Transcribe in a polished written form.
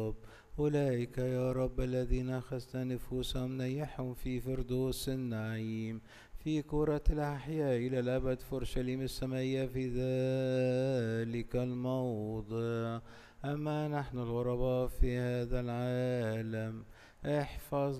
أولئك يا رب الذين أخذت نفوسهم نيحهم في فردوس النعيم في كرة الأحياء إلى الأبد في أورشليم السمائية في ذلك الموضع. أما نحن الغرباء في هذا العالم احفظ